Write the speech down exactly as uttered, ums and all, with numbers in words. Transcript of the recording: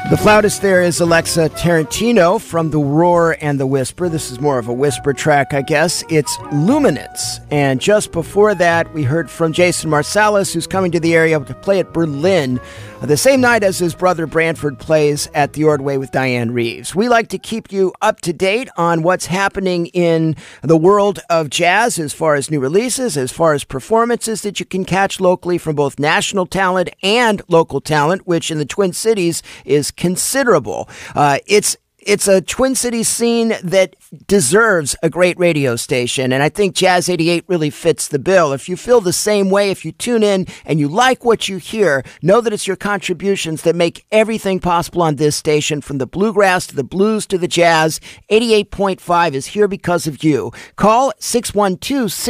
The flautist there is Alexa Tarantino from The Roar and the Whisper. This is more of a whisper track, I guess. It's Luminance. And just before that, we heard from Jason Marsalis, who's coming to the area to play at Berlin the same night as his brother Branford plays at the Ordway with Diane Reeves. We like to keep you up to date on what's happening in the world of jazz as far as new releases, as far as performances that you can catch locally from both national talent and local talent, which in the Twin Cities is considerable. Uh, it's It's a Twin Cities scene that deserves a great radio station, and I think Jazz eighty-eight really fits the bill. If you feel the same way, if you tune in and you like what you hear, know that it's your contributions that make everything possible on this station, from the bluegrass to the blues to the jazz. eighty-eight point five is here because of you. Call six one two, six